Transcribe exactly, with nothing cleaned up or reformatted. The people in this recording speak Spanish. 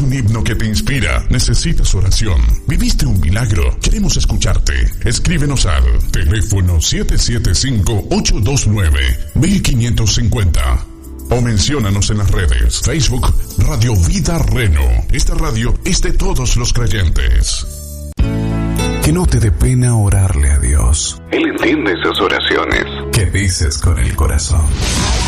un himno que te inspira? ¿Necesitas oración? ¿Viviste un milagro? Queremos escucharte. Escríbenos al teléfono siete siete cinco, ocho dos nueve, quince cincuenta. O menciónanos en las redes. Facebook, Radio Vida Reno. Esta radio es de todos los creyentes. Que no te dé pena orarle a Dios. Él entiende esas oraciones. ¿Qué dices con el corazón?